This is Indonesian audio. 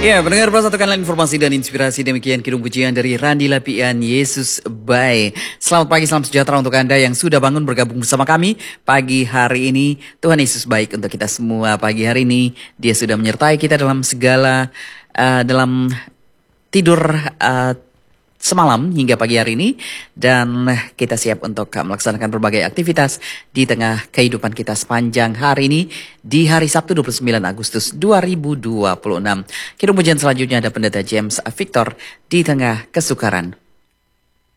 Ya, pendengar persatukan informasi dan inspirasi demikian kidung pujian dari Randi Lapian Yesus Baik. Selamat pagi, salam sejahtera untuk Anda yang sudah bangun bergabung bersama kami pagi hari ini. Tuhan Yesus baik untuk kita semua pagi hari ini. Dia sudah menyertai kita dalam segala dalam tidur semalam hingga pagi hari ini, dan kita siap untuk melaksanakan berbagai aktivitas di tengah kehidupan kita sepanjang hari ini di hari Sabtu 29 Agustus 2026. Kidung pujian selanjutnya ada Pendeta James Victor di tengah kesukaran